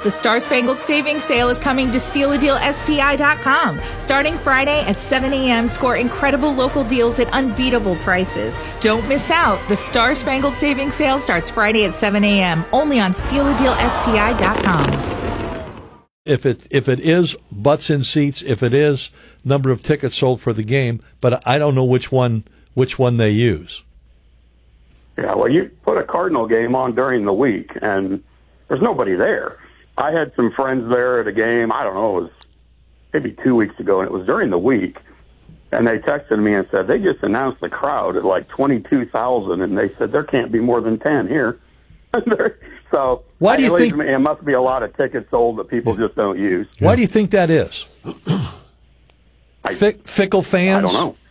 The Star Spangled Savings Sale is coming to StealADealSPI.com. Starting Friday at 7 a.m., score incredible local deals at unbeatable prices. Don't miss out. The Star Spangled Savings Sale starts Friday at 7 a.m., only on StealADealSPI.com. If it is butts in seats, if it is number of tickets sold for the game, but I don't know which one they use. Yeah, well, you put a Cardinal game on during the week, and there's nobody there. I had some friends there at a game, I don't know, it was maybe 2 weeks ago, and it was during the week, and they texted me and said, they just announced the crowd at like 22,000, and they said there can't be more than 10 here. So why do you think it must be a lot of tickets sold that people just don't use? Why do you think that is? Fickle fans? I don't know.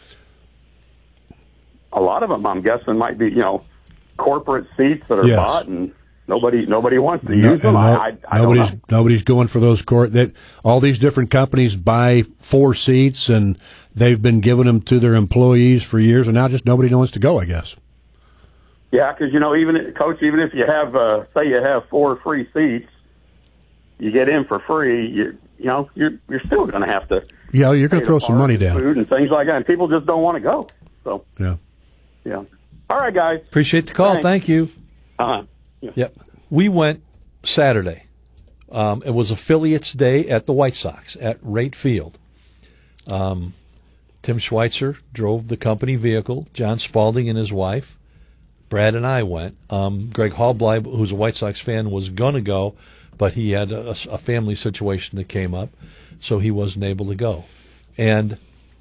A lot of them, I'm guessing, might be, corporate seats that are bought and nobody wants to use them. Nobody's going for those all these different companies buy 4 seats, and they've been giving them to their employees for years, and now just nobody wants to go, I guess. Yeah, because, even if you have, say you have 4 free seats, you get in for free, you're still going to have to. Yeah, you're going to throw some money down. Food and things like that, and people just don't want to go. So, yeah. All right, guys. Appreciate the call. Thank you. Yeah. Yep. We went Saturday. It was affiliates day at the White Sox at Rate Field. Tim Schweitzer drove the company vehicle. John Spalding and his wife. Brad and I went. Greg Hallbley, who's a White Sox fan, was going to go, but he had a family situation that came up, so he wasn't able to go. And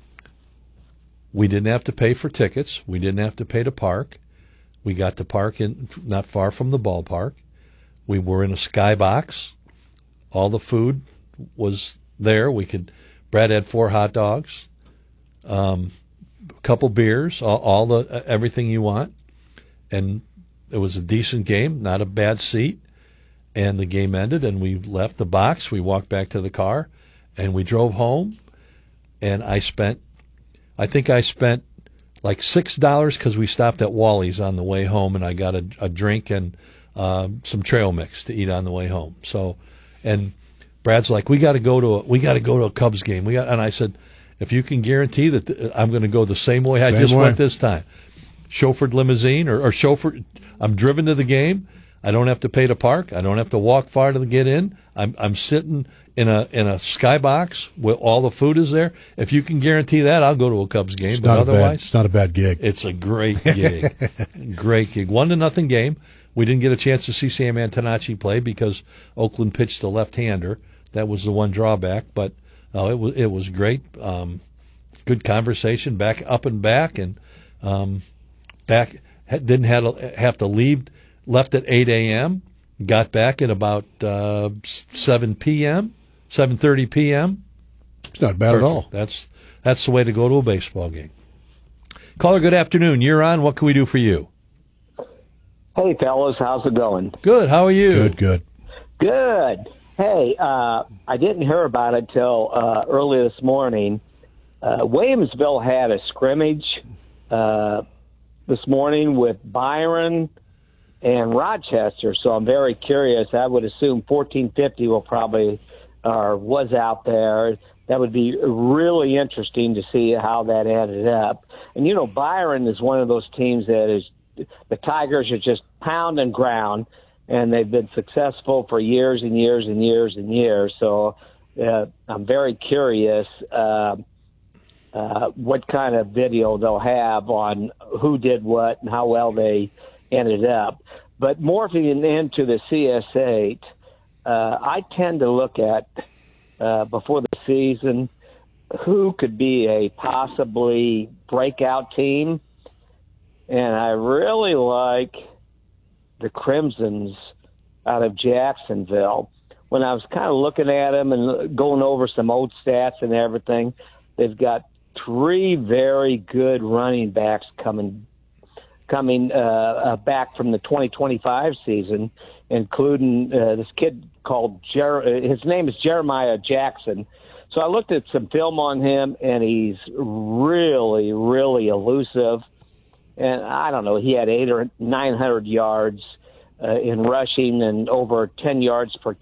we didn't have to pay for tickets. We didn't have to pay to park. We got to park not far from the ballpark. We were in a skybox. All the food was there. Brad had 4 hot dogs, a couple beers, everything you want. And it was a decent game, not a bad seat. And the game ended, and we left the box. We walked back to the car, and we drove home. And I think I spent like $6 because we stopped at Wally's on the way home, and I got a drink and some trail mix to eat on the way home. So, and Brad's like, we got to go to a Cubs game. And I said, if you can guarantee that I'm going to go the same way I just went this time, chauffeured limousine or chauffeured, I'm driven to the game. I don't have to pay to park. I don't have to walk far to get in. I'm sitting in a skybox where all the food is there. If you can guarantee that, I'll go to a Cubs game. But otherwise, it's not a bad gig. It's a great gig. Great gig. 1-0 game. We didn't get a chance to see Sam Antonacci play because Oakland pitched a left-hander. That was the one drawback. But it was great. Good conversation, back and back, and back. Didn't have to leave. Left at 8 a.m. Got back at about 7 p.m., 7:30 p.m. It's not bad at all. That's the way to go to a baseball game. Caller, good afternoon. You're on. What can we do for you? Hey, fellas. How's it going? Good. How are you? Good. Hey, I didn't hear about it till early this morning. Williamsville had a scrimmage this morning with Byron and Rochester, so I'm very curious. I would assume 1450 was out there. That would be really interesting to see how that ended up. And, Byron is one of those teams that the Tigers are just pound and ground, and they've been successful for years and years and years and years. So I'm very curious what kind of video they'll have on who did what and how well they ended up. But morphing into the CS8, I tend to look at, before the season, who could be a possibly breakout team. And I really like the Crimsons out of Jacksonville. When I was kind of looking at them and going over some old stats and everything, they've got 3 very good running backs coming back from the 2025 season, including this kid called his name is Jeremiah Jackson. So I looked at some film on him, and he's really, really elusive. And I don't know, he had 800 or 900 yards in rushing and over 10 yards per